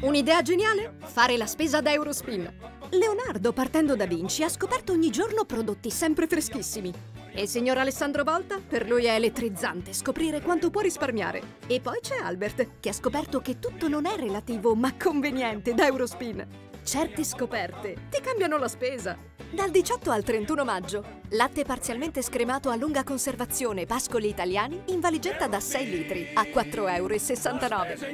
Un'idea geniale? Fare la spesa da Eurospin. Leonardo, partendo da Vinci, ha scoperto ogni giorno prodotti sempre freschissimi. E il signor Alessandro Volta? Per lui è elettrizzante scoprire quanto può risparmiare. E poi c'è Albert, che ha scoperto che tutto non è relativo, ma conveniente da Eurospin. Certe scoperte ti cambiano la spesa. Dal 18 al 31 maggio. Latte parzialmente scremato a lunga conservazione Pascoli Italiani in valigetta da 6 litri a 4,69 €.